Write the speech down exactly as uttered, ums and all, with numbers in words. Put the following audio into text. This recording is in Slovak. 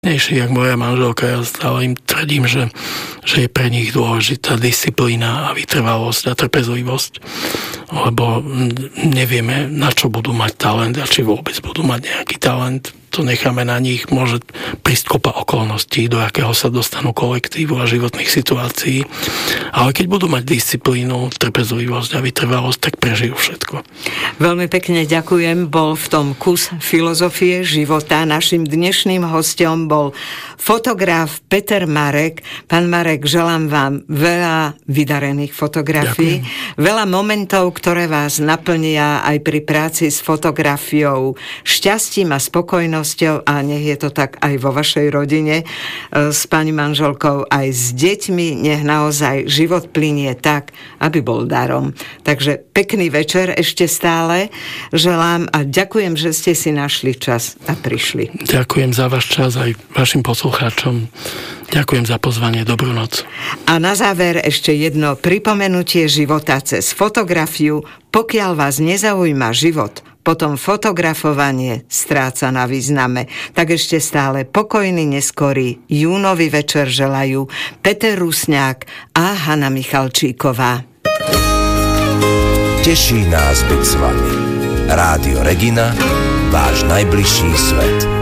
jak moja manželka. Ja stále im tvrdím, že, že je pre nich dôležitá disciplína a vytrvalosť a trpezlivosť, lebo nevieme, na čo budú mať talent a či vôbec budú mať nejaký talent. To necháme na nich, môže prísť kopa okolností, do akého sa dostanú kolektívu a životných situácií. Ale keď budú mať disciplínu, trpezlivosť a vytrvalosť, tak prežijú všetko. Veľmi pekne ďakujem. Bol v tom kus filozofie života. Našim dnešným hostom bol fotograf Peter Marek. Pán Marek, želám vám veľa vydarených fotografií, ďakujem. Veľa momentov, ktoré vás naplnia aj pri práci s fotografiou šťastím a spokojnosťou, a nech je to tak aj vo vašej rodine s pani manželkou, aj s deťmi, nech naozaj život plynie tak, aby bol darom. Takže pekný večer ešte stále želám a ďakujem, že ste si našli čas a prišli. Ďakujem za váš čas aj vašim poslucháčom. Ďakujem za pozvanie, dobrú noc. A na záver ešte jedno pripomenutie života cez fotografiu. Pokiaľ vás nezaujíma život, potom fotografovanie stráca na význame. Tak ešte stále pokojný neskorý júnový večer želajú Peter Rusňák a Hana Michalčíková. Teší nás byť s vami. Rádio Regina, váš najbližší svet.